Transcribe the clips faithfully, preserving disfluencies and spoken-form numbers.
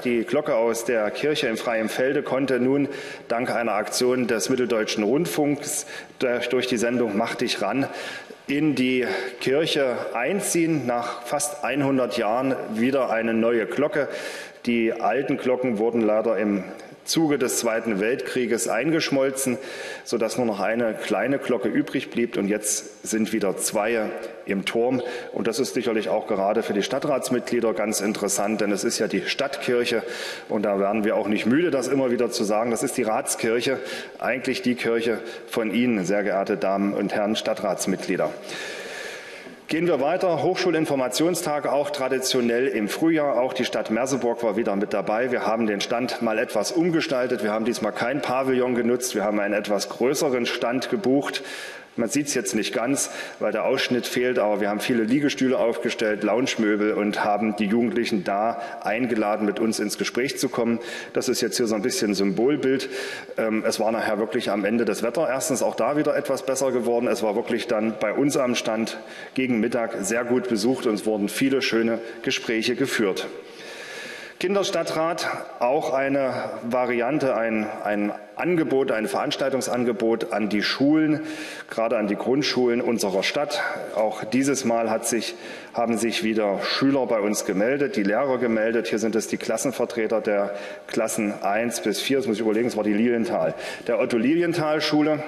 Die Glocke aus der Kirche in Freiem-Felde konnte nun dank einer Aktion des Mitteldeutschen Rundfunks durch die Sendung Mach dich ran in die Kirche einziehen. Nach fast hundert Jahren wieder eine neue Glocke. Die alten Glocken wurden leider im Zuge des Zweiten Weltkrieges eingeschmolzen, sodass nur noch eine kleine Glocke übrig blieb. Und jetzt sind wieder zwei im Turm. Und das ist sicherlich auch gerade für die Stadtratsmitglieder ganz interessant, denn es ist ja die Stadtkirche. Und da werden wir auch nicht müde, das immer wieder zu sagen. Das ist die Ratskirche, eigentlich die Kirche von Ihnen, sehr geehrte Damen und Herren Stadtratsmitglieder. Gehen wir weiter. Hochschulinformationstag, auch traditionell im Frühjahr. Auch die Stadt Merseburg war wieder mit dabei. Wir haben den Stand mal etwas umgestaltet. Wir haben diesmal kein Pavillon genutzt. Wir haben einen etwas größeren Stand gebucht. Man sieht es jetzt nicht ganz, weil der Ausschnitt fehlt, aber wir haben viele Liegestühle aufgestellt, Loungemöbel und haben die Jugendlichen da eingeladen, mit uns ins Gespräch zu kommen. Das ist jetzt hier so ein bisschen Symbolbild. Es war nachher wirklich am Ende das Wetter erstens auch da wieder etwas besser geworden. Es war wirklich dann bei uns am Stand gegen Mittag sehr gut besucht und es wurden viele schöne Gespräche geführt. Kinderstadtrat, auch eine Variante, ein, ein Angebot, ein Veranstaltungsangebot an die Schulen, gerade an die Grundschulen unserer Stadt. Auch dieses Mal hat sich, haben sich wieder Schüler bei uns gemeldet, die Lehrer gemeldet. Hier sind es die Klassenvertreter der Klassen eins bis vier, das muss ich überlegen, es war die Lilienthal, der Otto-Lilienthal-Schule.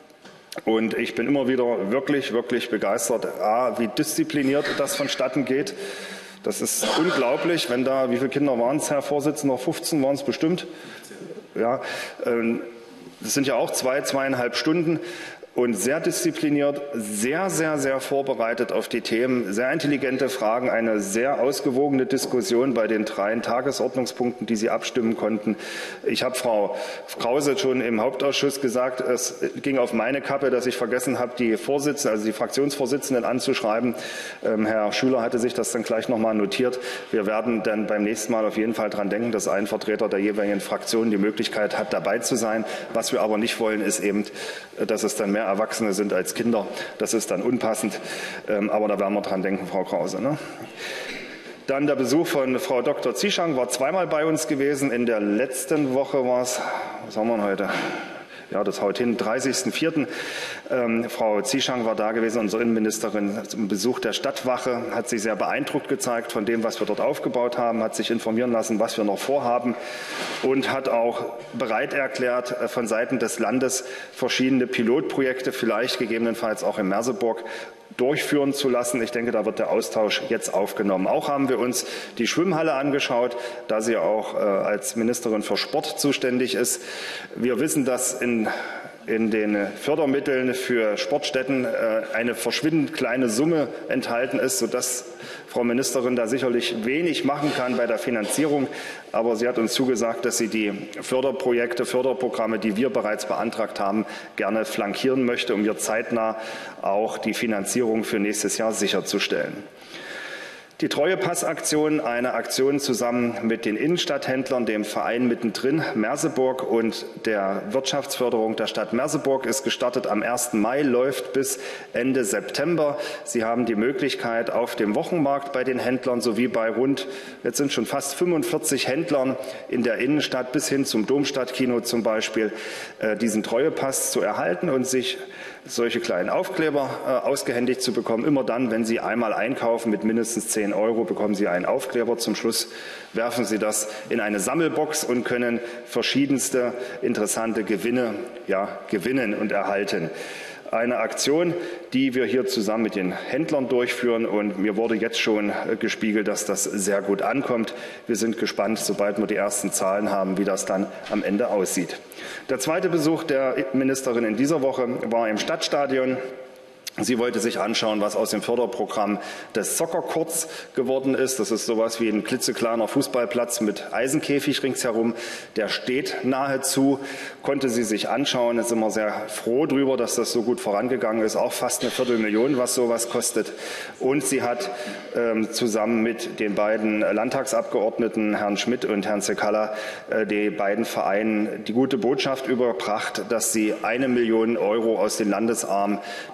Und ich bin immer wieder wirklich, wirklich begeistert, A, wie diszipliniert das vonstatten geht. Das ist unglaublich, wenn da, wie viele Kinder waren es, Herr Vorsitzender, fünfzehn waren es bestimmt. Ja, das sind ja auch zwei, zweieinhalb Stunden und sehr diszipliniert, sehr, sehr, sehr vorbereitet auf die Themen, sehr intelligente Fragen, eine sehr ausgewogene Diskussion bei den drei Tagesordnungspunkten, die Sie abstimmen konnten. Ich habe Frau Krause schon im Hauptausschuss gesagt, es ging auf meine Kappe, dass ich vergessen habe, die Vorsitzenden, also die Fraktionsvorsitzenden anzuschreiben. Ähm, Herr Schüler hatte sich das dann gleich noch mal notiert. Wir werden dann beim nächsten Mal auf jeden Fall daran denken, dass ein Vertreter der jeweiligen Fraktion die Möglichkeit hat, dabei zu sein. Was wir aber nicht wollen, ist eben, dass es dann mehr Erwachsene sind als Kinder. Das ist dann unpassend. Ähm, aber da werden wir dran denken, Frau Krause. Ne? Dann der Besuch von Frau Doktor Zieschang war zweimal bei uns gewesen. In der letzten Woche war es, was haben wir heute? Ja, das haut hin, dreißigsten vierten Ähm, Frau Zieschang war da gewesen, unsere Innenministerin, zum Besuch der Stadtwache, hat sich sehr beeindruckt gezeigt von dem, was wir dort aufgebaut haben, hat sich informieren lassen, was wir noch vorhaben und hat auch bereit erklärt, von Seiten des Landes verschiedene Pilotprojekte, vielleicht gegebenenfalls auch in Merseburg, durchführen zu lassen. Ich denke, da wird der Austausch jetzt aufgenommen. Auch haben wir uns die Schwimmhalle angeschaut, da sie auch äh, als Ministerin für Sport zuständig ist. Wir wissen, dass in in den Fördermitteln für Sportstätten eine verschwindend kleine Summe enthalten ist, sodass Frau Ministerin da sicherlich wenig machen kann bei der Finanzierung. Aber sie hat uns zugesagt, dass sie die Förderprojekte, Förderprogramme, die wir bereits beantragt haben, gerne flankieren möchte, um wir zeitnah auch die Finanzierung für nächstes Jahr sicherzustellen. Die Treuepassaktion, eine Aktion zusammen mit den Innenstadthändlern, dem Verein Mittendrin Merseburg und der Wirtschaftsförderung der Stadt Merseburg, ist gestartet am ersten Mai, läuft bis Ende September. Sie haben die Möglichkeit, auf dem Wochenmarkt bei den Händlern sowie bei rund, jetzt sind schon fast fünfundvierzig Händlern in der Innenstadt bis hin zum Domstadtkino zum Beispiel, diesen Treuepass zu erhalten und sich solche kleinen Aufkleber äh, ausgehändigt zu bekommen. Immer dann, wenn Sie einmal einkaufen mit mindestens zehn Euro, bekommen Sie einen Aufkleber. Zum Schluss werfen Sie das in eine Sammelbox und können verschiedenste interessante Gewinne ja, gewinnen und erhalten. Eine Aktion, die wir hier zusammen mit den Händlern durchführen. Und mir wurde jetzt schon gespiegelt, dass das sehr gut ankommt. Wir sind gespannt, sobald wir die ersten Zahlen haben, wie das dann am Ende aussieht. Der zweite Besuch der Ministerin in dieser Woche war im Stadtstadion. Sie wollte sich anschauen, was aus dem Förderprogramm des Soccer-Courts geworden ist. Das ist sowas wie ein klitzekleiner Fußballplatz mit Eisenkäfig ringsherum. Der steht nahezu, konnte sie sich anschauen. Da sind wir sehr froh drüber, dass das so gut vorangegangen ist. Auch fast eine Viertelmillion, was sowas kostet. Und sie hat ähm, zusammen mit den beiden Landtagsabgeordneten, Herrn Schmidt und Herrn Sekala, äh, die beiden Vereinen die gute Botschaft überbracht, dass sie eine Million Euro aus den Landesarmen des Sonder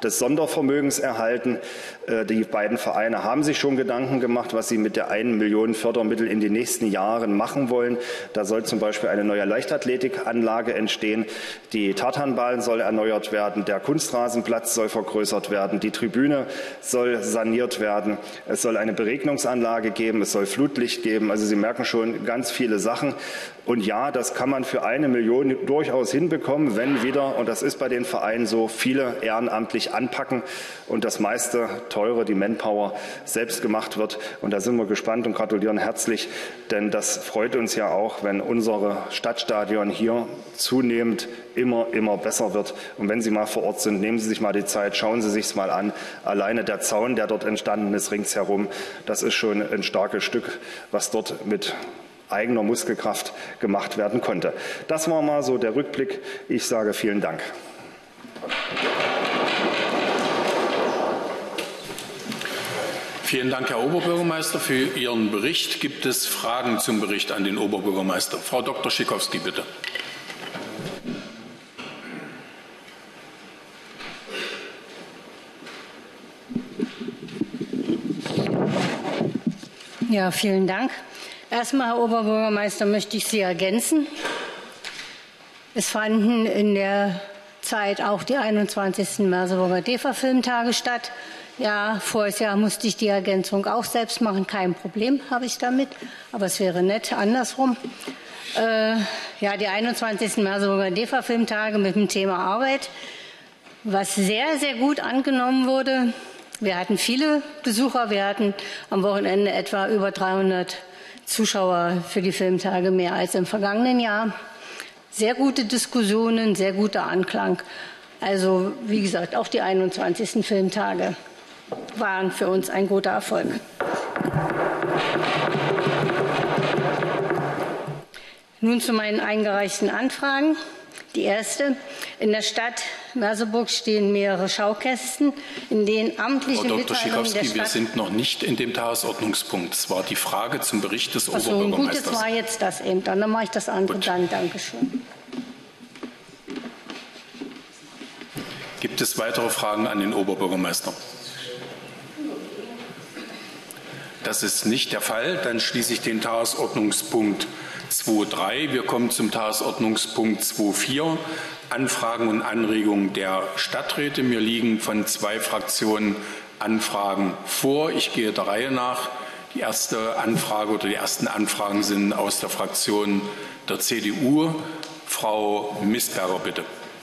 Fördervermögenserhalten. Die beiden Vereine haben sich schon Gedanken gemacht, was sie mit der einen Million Fördermittel in den nächsten Jahren machen wollen. Da soll zum Beispiel eine neue Leichtathletikanlage entstehen. Die Tartanbahn soll erneuert werden. Der Kunstrasenplatz soll vergrößert werden. Die Tribüne soll saniert werden. Es soll eine Beregnungsanlage geben. Es soll Flutlicht geben. Also Sie merken schon ganz viele Sachen. Und ja, das kann man für eine Million durchaus hinbekommen, wenn wieder, und das ist bei den Vereinen so, viele ehrenamtlich anpacken und das meiste Teure, die Manpower, selbst gemacht wird. Und da sind wir gespannt und gratulieren herzlich, denn das freut uns ja auch, wenn unsere Stadtstadion hier zunehmend immer, immer besser wird. Und wenn Sie mal vor Ort sind, nehmen Sie sich mal die Zeit, schauen Sie sich es mal an. Alleine der Zaun, der dort entstanden ist, ringsherum, das ist schon ein starkes Stück, was dort mit eigener Muskelkraft gemacht werden konnte. Das war mal so der Rückblick. Ich sage vielen Dank. Vielen Dank, Herr Oberbürgermeister, für Ihren Bericht. Gibt es Fragen zum Bericht an den Oberbürgermeister? Frau Doktor Schikowski, bitte. Ja, vielen Dank. Erstmal, Herr Oberbürgermeister, möchte ich Sie ergänzen. Es fanden in der Zeit auch die einundzwanzigsten Merseburger DEFA-Filmtage statt. Ja, voriges Jahr musste ich die Ergänzung auch selbst machen. Kein Problem habe ich damit, aber es wäre nett andersrum. Äh, ja, die einundzwanzigsten Merseburger DEFA-Filmtage mit dem Thema Arbeit, was sehr, sehr gut angenommen wurde. Wir hatten viele Besucher. Wir hatten am Wochenende etwa über dreihundert Zuschauer für die Filmtage, mehr als im vergangenen Jahr. Sehr gute Diskussionen, sehr guter Anklang. Also wie gesagt, auch die einundzwanzigsten Filmtage waren für uns ein guter Erfolg. Nun zu meinen eingereichten Anfragen. Die erste: In der Stadt Merseburg stehen mehrere Schaukästen, in denen amtliche Frau Doktor Mitteilungen Schikowski, der Stadt... wir sind noch nicht in dem Tagesordnungspunkt. Es war die Frage zum Bericht des Ach so, Oberbürgermeisters. gut, jetzt war jetzt das eben. Dann, dann mache ich das andere Gut. dann. Dankeschön. Gibt es weitere Fragen an den Oberbürgermeister? Das ist nicht der Fall. Dann schließe ich den Tagesordnungspunkt zwei Punkt drei. Wir kommen zum Tagesordnungspunkt zwei Punkt vier. Anfragen und Anregungen der Stadträte. Mir liegen von zwei Fraktionen Anfragen vor. Ich gehe der Reihe nach. Die erste Anfrage oder die ersten Anfragen sind aus der Fraktion der C D U. Frau Missberger, bitte.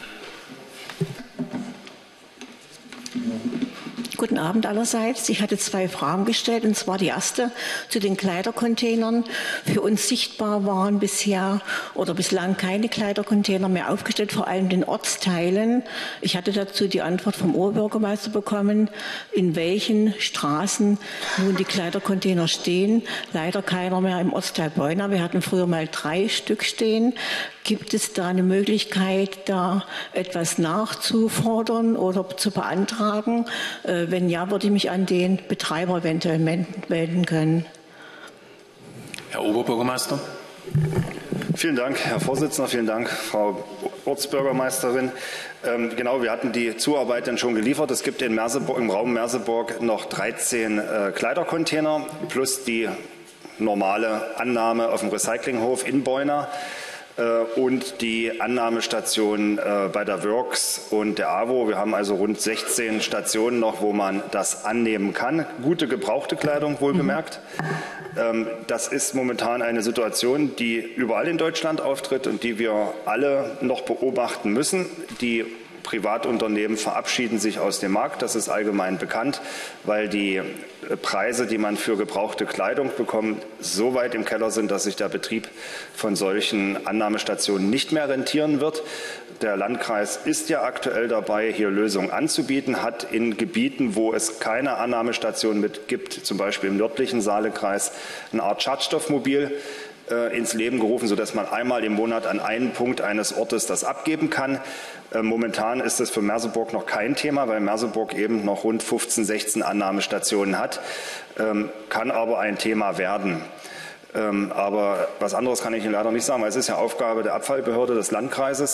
Guten Abend allerseits. Ich hatte zwei Fragen gestellt, und zwar die erste zu den Kleidercontainern. Für uns sichtbar waren bisher oder bislang keine Kleidercontainer mehr aufgestellt, vor allem den Ortsteilen. Ich hatte dazu die Antwort vom Oberbürgermeister bekommen, in welchen Straßen nun die Kleidercontainer stehen. Leider keiner mehr im Ortsteil Beuna. Wir hatten früher mal drei Stück stehen. Gibt es da eine Möglichkeit, da etwas nachzufordern oder zu beantragen? Äh, wenn ja, würde ich mich an den Betreiber eventuell melden können. Herr Oberbürgermeister. Vielen Dank, Herr Vorsitzender. Vielen Dank, Frau Ortsbürgermeisterin. Ähm, genau, wir hatten die Zuarbeit dann schon geliefert. Es gibt in Merseburg, im Raum Merseburg noch dreizehn äh, Kleidercontainer plus die normale Annahme auf dem Recyclinghof in Beuna und die Annahmestation bei der Works und der AWO. Wir haben also rund sechzehn Stationen noch, wo man das annehmen kann. Gute gebrauchte Kleidung, wohlgemerkt. Mhm. Das ist momentan eine Situation, die überall in Deutschland auftritt und die wir alle noch beobachten müssen. Die Privatunternehmen verabschieden sich aus dem Markt. Das ist allgemein bekannt, weil die Preise, die man für gebrauchte Kleidung bekommt, so weit im Keller sind, dass sich der Betrieb von solchen Annahmestationen nicht mehr rentieren wird. Der Landkreis ist ja aktuell dabei, hier Lösungen anzubieten, hat in Gebieten, wo es keine Annahmestation mit gibt, zum Beispiel im nördlichen Saalekreis, eine Art Schadstoffmobil ins Leben gerufen, sodass man einmal im Monat an einen Punkt eines Ortes das abgeben kann. Momentan ist es für Merseburg noch kein Thema, weil Merseburg eben noch rund fünfzehn, sechzehn Annahmestationen hat, kann aber ein Thema werden. Aber was anderes kann ich Ihnen leider nicht sagen, weil es ist ja Aufgabe der Abfallbehörde des Landkreises,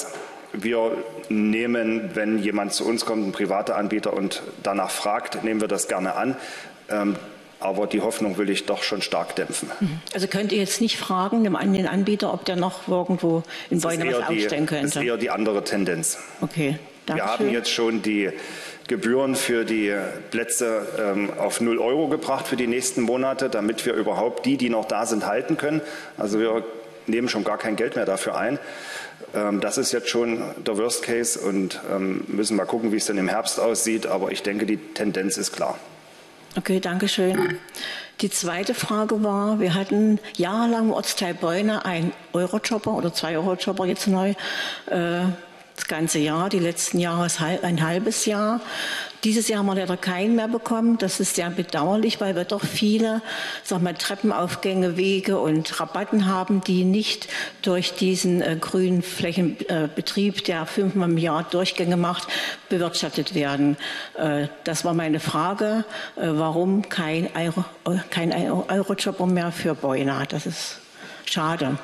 wir nehmen, wenn jemand zu uns kommt, ein privater Anbieter, und danach fragt, nehmen wir das gerne an. Ähm, aber die Hoffnung will ich doch schon stark dämpfen. Also könnt ihr jetzt nicht fragen an den Anbieter, ob der noch irgendwo in Beuna was aufstellen könnte? Das ist eher die andere Tendenz. Okay, danke Wir haben schön. jetzt schon die Gebühren für die Plätze ähm, auf null Euro gebracht für die nächsten Monate, damit wir überhaupt die, die noch da sind, halten können. Also wir nehmen schon gar kein Geld mehr dafür ein. Ähm, das ist jetzt schon der Worst Case und ähm, müssen mal gucken, wie es dann im Herbst aussieht. Aber ich denke, die Tendenz ist klar. Okay, danke schön. Die zweite Frage war, wir hatten jahrelang im Ortsteil Beuna einen Eurojobber oder zwei Eurojobber jetzt neu. Äh, Das ganze Jahr, die letzten Jahre ist ein halbes Jahr. Dieses Jahr haben wir leider keinen mehr bekommen. Das ist sehr bedauerlich, weil wir doch viele, sag mal, Treppenaufgänge, Wege und Rabatten haben, die nicht durch diesen äh, grünen Flächenbetrieb, äh, der fünfmal im Jahr Durchgänge macht, bewirtschaftet werden. Äh, das war meine Frage, äh, warum kein, Euro, kein Eurojobber mehr für Beuna. Das ist schade.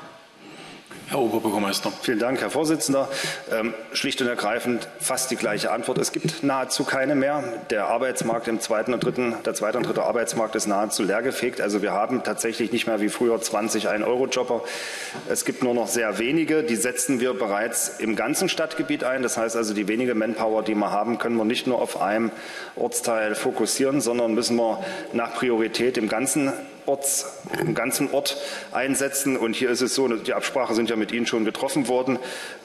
Herr Oberbürgermeister. Vielen Dank, Herr Vorsitzender. Ähm, schlicht und ergreifend fast die gleiche Antwort. Es gibt nahezu keine mehr. Der Arbeitsmarkt im zweiten und dritten, der zweite und dritte Arbeitsmarkt ist nahezu leergefegt. Also wir haben tatsächlich nicht mehr wie früher zwanzig ein-Euro-Jobber. Es gibt nur noch sehr wenige. Die setzen wir bereits im ganzen Stadtgebiet ein. Das heißt also, die wenige Manpower, die wir haben, können wir nicht nur auf einem Ortsteil fokussieren, sondern müssen wir nach Priorität im ganzen Orts, im ganzen Ort einsetzen. Und hier ist es so, die Absprachen sind ja mit Ihnen schon getroffen worden,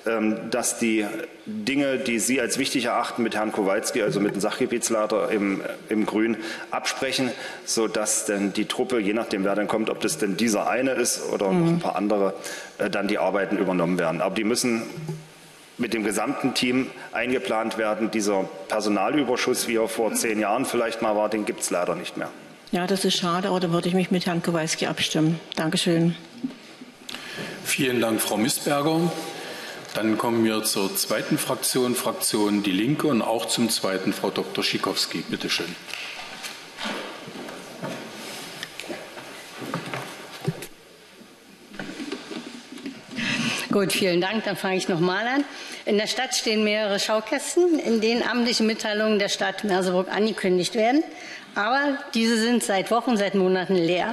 dass die Dinge, die Sie als wichtig erachten, mit Herrn Kowalski, also mit dem Sachgebietsleiter im, im Grün, absprechen, sodass dann die Truppe, je nachdem wer dann kommt, ob das denn dieser eine ist oder mhm. noch ein paar andere, dann die Arbeiten übernommen werden. Aber die müssen mit dem gesamten Team eingeplant werden. Dieser Personalüberschuss, wie er vor zehn Jahren vielleicht mal war, den gibt es leider nicht mehr. Ja, das ist schade, aber da würde ich mich mit Herrn Kowalski abstimmen. Dankeschön. Vielen Dank, Frau Missberger. Dann kommen wir zur zweiten Fraktion, Fraktion Die Linke, und auch zum zweiten Frau Doktor Schikowski. Bitte schön. Gut, vielen Dank. Dann fange ich noch mal an. In der Stadt stehen mehrere Schaukästen, in denen amtliche Mitteilungen der Stadt Merseburg angekündigt werden. Aber diese sind seit Wochen, seit Monaten leer.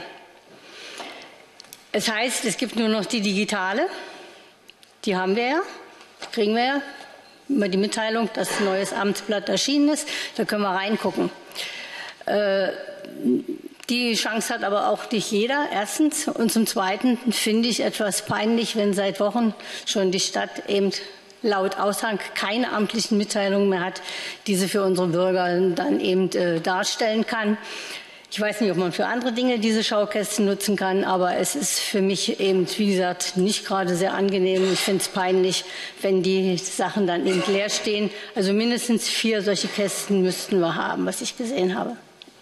Es heißt, es gibt nur noch die digitale. Die haben wir ja, die kriegen wir ja über die Mitteilung, dass ein neues Amtsblatt erschienen ist. Da können wir reingucken. Äh, die Chance hat aber auch nicht jeder, erstens. Und zum Zweiten finde ich etwas peinlich, wenn seit Wochen schon die Stadt eben laut Aushang keine amtlichen Mitteilungen mehr hat, die sie für unsere Bürger dann eben äh, darstellen kann. Ich weiß nicht, ob man für andere Dinge diese Schaukästen nutzen kann, aber es ist für mich eben, wie gesagt, nicht gerade sehr angenehm. Ich finde es peinlich, wenn die Sachen dann eben leer stehen. Also mindestens vier solche Kästen müssten wir haben, was ich gesehen habe.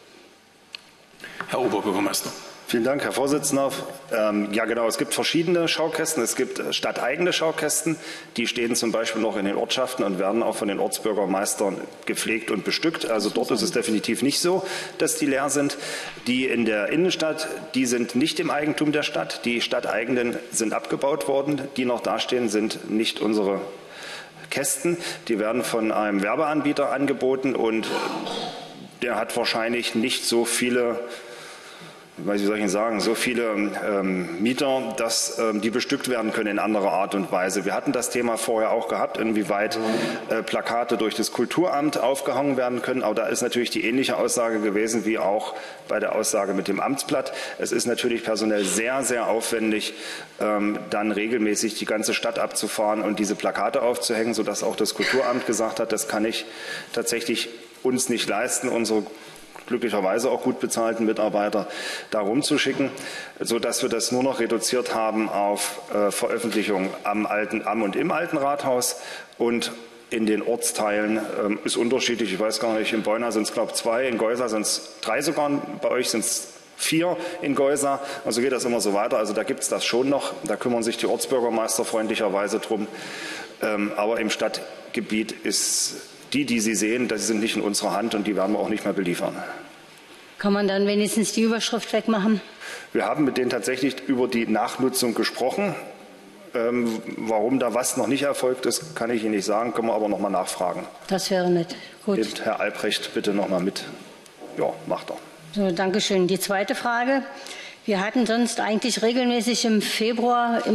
Herr Oberbürgermeister. Vielen Dank, Herr Vorsitzender. Ähm, ja, genau, es gibt verschiedene Schaukästen. Es gibt stadteigene Schaukästen, die stehen zum Beispiel noch in den Ortschaften und werden auch von den Ortsbürgermeistern gepflegt und bestückt. Also dort ist es definitiv nicht so, dass die leer sind. Die in der Innenstadt, die sind nicht im Eigentum der Stadt. Die stadteigenen sind abgebaut worden. Die noch dastehen, sind nicht unsere Kästen. Die werden von einem Werbeanbieter angeboten und der hat wahrscheinlich nicht so viele, wie soll ich Ihnen sagen, so viele ähm, Mieter, dass ähm, die bestückt werden können in anderer Art und Weise. Wir hatten das Thema vorher auch gehabt, inwieweit äh, Plakate durch das Kulturamt aufgehangen werden können. Aber da ist natürlich die ähnliche Aussage gewesen wie auch bei der Aussage mit dem Amtsblatt. Es ist natürlich personell sehr, sehr aufwendig, ähm, dann regelmäßig die ganze Stadt abzufahren und diese Plakate aufzuhängen, sodass auch das Kulturamt gesagt hat, das kann ich tatsächlich uns nicht leisten, unsere glücklicherweise auch gut bezahlten Mitarbeiter da rumzuschicken, sodass wir das nur noch reduziert haben auf äh, Veröffentlichung am, alten, am und im alten Rathaus und in den Ortsteilen ähm, ist unterschiedlich. Ich weiß gar nicht, in Beuna sind es, glaube ich, zwei, in Geusa sind es drei sogar, bei euch sind es vier in Geusa. Also geht das immer so weiter. Also da gibt es das schon noch. Da kümmern sich die Ortsbürgermeister freundlicherweise drum. Ähm, aber im Stadtgebiet ist die, die Sie sehen, das sind nicht in unserer Hand und die werden wir auch nicht mehr beliefern. Kann man dann wenigstens die Überschrift wegmachen? Wir haben mit denen tatsächlich über die Nachnutzung gesprochen. Ähm, warum da was noch nicht erfolgt ist, kann ich Ihnen nicht sagen, können wir aber noch mal nachfragen. Das wäre nett. Gut. Nehmt Herr Albrecht bitte noch mal mit. Ja, macht er. So, danke schön. Die zweite Frage. Wir hatten sonst eigentlich regelmäßig im Februar